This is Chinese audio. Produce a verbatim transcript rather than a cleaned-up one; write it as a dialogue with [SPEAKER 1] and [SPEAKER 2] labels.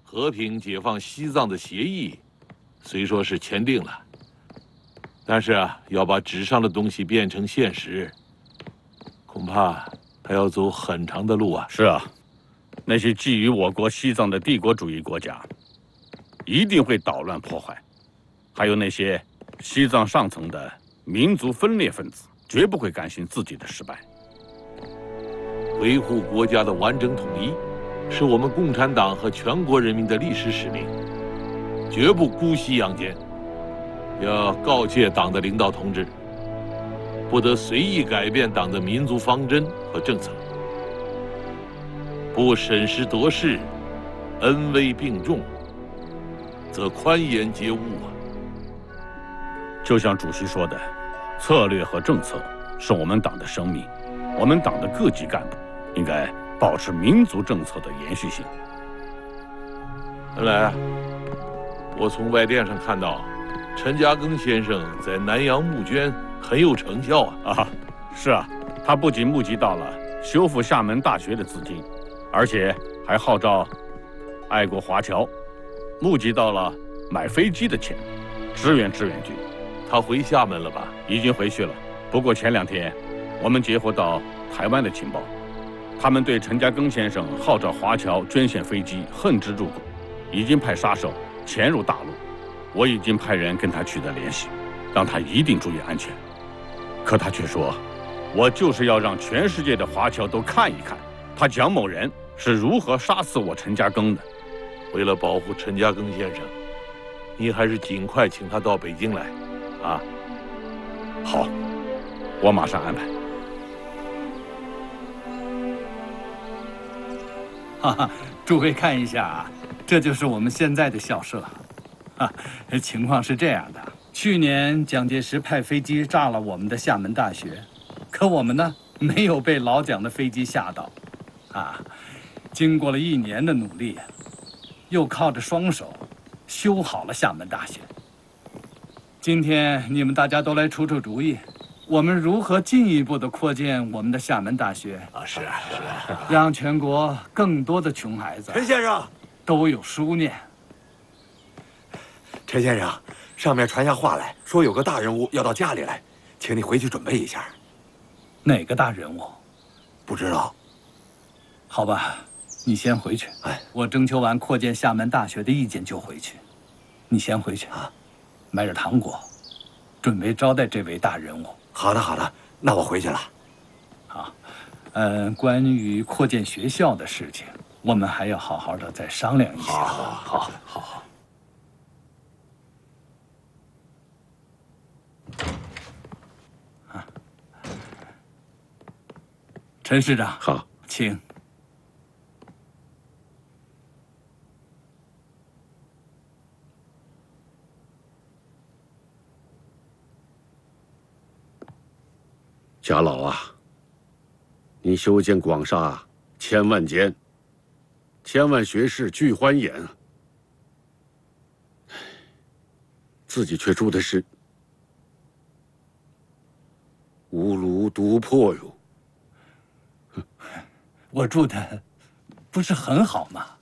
[SPEAKER 1] 和平解放西藏的协议，虽说是签订了，但是啊，要把纸上的东西变成现实，恐怕还要走很长的路啊。
[SPEAKER 2] 是啊，那些觊觎我国西藏的帝国主义国家，一定会捣乱破坏，还有那些西藏上层的民族分裂分子，绝不会甘心自己的失败。
[SPEAKER 1] 维护国家的完整统一，是我们共产党和全国人民的历史使命，绝不姑息养奸。要告诫党的领导同志，不得随意改变党的民族方针和政策，不审时度势，恩威并重，则宽严皆误啊。
[SPEAKER 2] 就像主席说的，策略和政策是我们党的生命，我们党的各级干部应该保持民族政策的延续性。
[SPEAKER 1] 原来啊，我从外电上看到，陈嘉庚先生在南洋募捐很有成效啊！
[SPEAKER 2] 啊，是啊，他不仅募集到了修复厦门大学的资金，而且还号召爱国华侨募集到了买飞机的钱，支援志愿军。
[SPEAKER 1] 他回厦门了吧？
[SPEAKER 2] 已经回去了。不过前两天，我们截获到台湾的情报，他们对陈嘉庚先生号召华侨捐献飞机恨之入骨，已经派杀手潜入大陆。我已经派人跟他取得联系，让他一定注意安全。可他却说，我就是要让全世界的华侨都看一看，他蒋某人是如何杀死我陈嘉庚的。
[SPEAKER 1] 为了保护陈嘉庚先生，你还是尽快请他到北京来，啊？
[SPEAKER 2] 好，我马上安排。
[SPEAKER 3] 哈哈，诸位看一下啊，这就是我们现在的校舍。啊，情况是这样的，去年蒋介石派飞机炸了我们的厦门大学，可我们呢没有被老蒋的飞机吓到，啊，经过了一年的努力，又靠着双手修好了厦门大学。今天你们大家都来出出主意，我们如何进一步的扩建我们的厦门大学？
[SPEAKER 1] 啊，是啊，是啊，
[SPEAKER 3] 让全国更多的穷孩子
[SPEAKER 4] 陈先生
[SPEAKER 3] 都有书念。
[SPEAKER 4] 陈先生，上面传下话来，说有个大人物要到家里来，请你回去准备一下。
[SPEAKER 3] 哪个大人物？
[SPEAKER 4] 不知道。
[SPEAKER 3] 好吧，你先回去。
[SPEAKER 4] 哎，
[SPEAKER 3] 我征求完扩建厦门大学的意见就回去。你先回去啊，买点糖果，准备招待这位大人物。
[SPEAKER 4] 好的，好的，那我回去了。
[SPEAKER 3] 好，嗯，关于扩建学校的事情，我们还要好好的再商量一下。
[SPEAKER 4] 好，
[SPEAKER 3] 好，好，好。陈市长，
[SPEAKER 2] 好，
[SPEAKER 3] 请。
[SPEAKER 5] 贾老啊，你修建广厦千万间，千万学士俱欢颜，自己却住的是无炉独破哟。
[SPEAKER 3] 我住的不是很好吗？